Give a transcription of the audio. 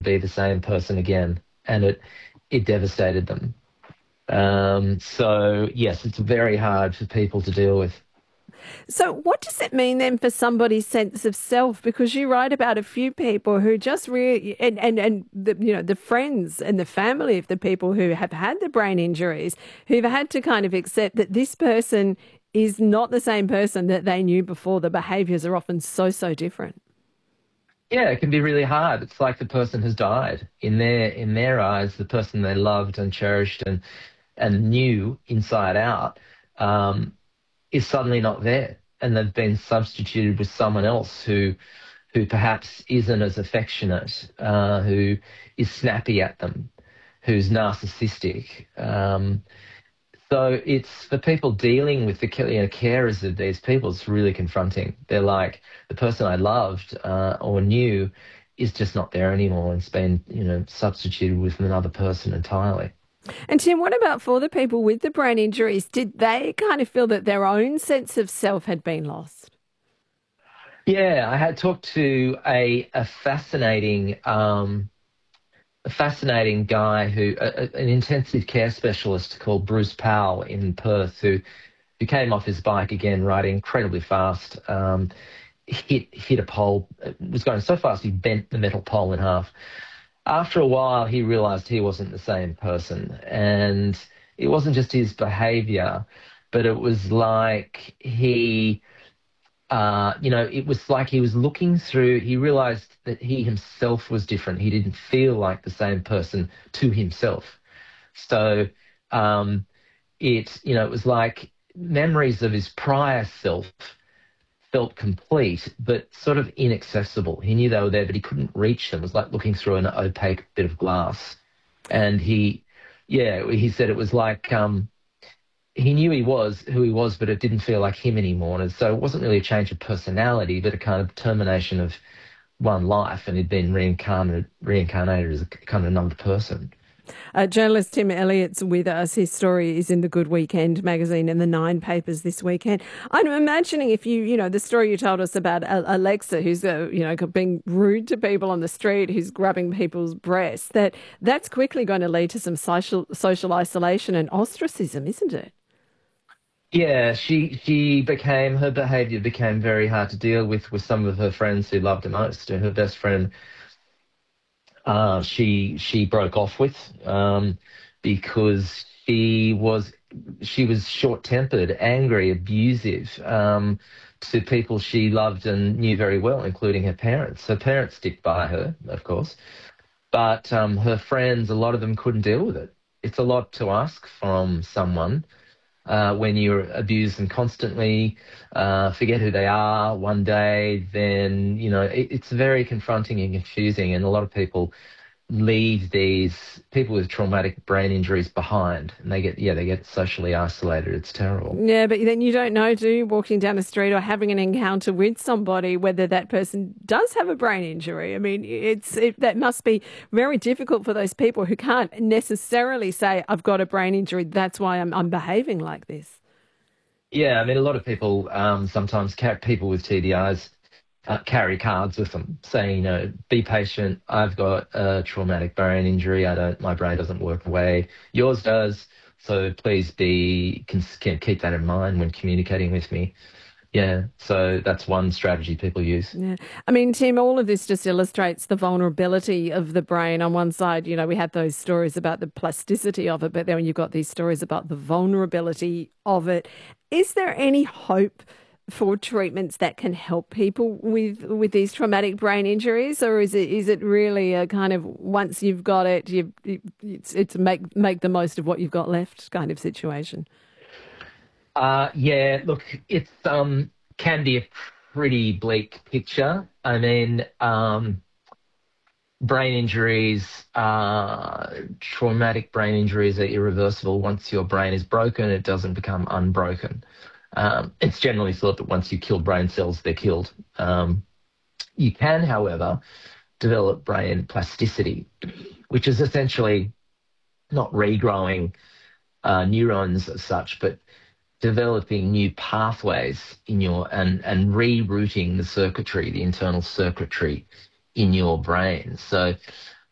be the same person again, and it devastated them. So yes, it's very hard for people to deal with. So, what does it mean then for somebody's sense of self? Because you write about a few people who just really, and the, the friends and the family of the people who have had the brain injuries, who've had to kind of accept that this person is not the same person that they knew before. The behaviours are often so different. Yeah, it can be really hard. It's like the person has died in their eyes. The person they loved and cherished and knew inside out is suddenly not there, and they've been substituted with someone else who perhaps isn't as affectionate, who is snappy at them, who's narcissistic. So it's for people dealing with the carers of these people. It's really confronting. They're like, the person I loved or knew is just not there anymore, and it's been substituted with another person entirely. And Tim, what about for the people with the brain injuries? Did they kind of feel that their own sense of self had been lost? Yeah, I had talked to a fascinating guy an intensive care specialist called Bruce Powell in Perth, who came off his bike again, riding incredibly fast. Hit a pole. It was going so fast he bent the metal pole in half. After a while, he realised he wasn't the same person, and it wasn't just his behaviour, but it was like it was like he was looking through, he realized that he himself was different. He didn't feel like the same person to himself. So it was like memories of his prior self felt complete, but sort of inaccessible. He knew they were there, but he couldn't reach them. It was like looking through an opaque bit of glass. And he said it was like, he knew he was who he was, but it didn't feel like him anymore. And so it wasn't really a change of personality, but a kind of termination of one life, and he'd been reincarnated as a kind of another person. Journalist Tim Elliott's with us. His story is in the Good Weekend magazine and the Nine papers this weekend. I'm imagining if the story you told us about Alexa, who's, being rude to people on the street, who's grabbing people's breasts, that's quickly going to lead to some social isolation and ostracism, isn't it? Yeah, her behaviour became very hard to deal with some of her friends who loved her most. And her best friend, she broke off with because she was short-tempered, angry, abusive to people she loved and knew very well, including her parents. Her parents stick by her, of course, but her friends, a lot of them couldn't deal with it. It's a lot to ask from someone when you're abused and constantly forget who they are one day, then, it's very confronting and confusing. And a lot of people leave these people with traumatic brain injuries behind, and they get socially isolated. It's terrible. Yeah, but then you don't know, do you, walking down the street or having an encounter with somebody, whether that person does have a brain injury. I mean, that must be very difficult for those people who can't necessarily say, I've got a brain injury, that's why I'm behaving like this. Yeah, I mean, a lot of people sometimes people with TBIs carry cards with them saying, be patient. I've got a traumatic brain injury. My brain doesn't work the way yours does. So please can keep that in mind when communicating with me. Yeah, so that's one strategy people use. Yeah. I mean, Tim, all of this just illustrates the vulnerability of the brain. On one side, we had those stories about the plasticity of it, but then you've got these stories about the vulnerability of it. Is there any hope for treatments that can help people with these traumatic brain injuries, or is it really a kind of once you've got it, it's make the most of what you've got left kind of situation? Yeah, look, it's can be a pretty bleak picture. I mean, brain injuries, traumatic brain injuries are irreversible. Once your brain is broken, it doesn't become unbroken. It's generally thought that once you kill brain cells, they're killed. You can, however, develop brain plasticity, which is essentially not regrowing neurons as such, but developing new pathways in and rerouting the internal circuitry in your brain. So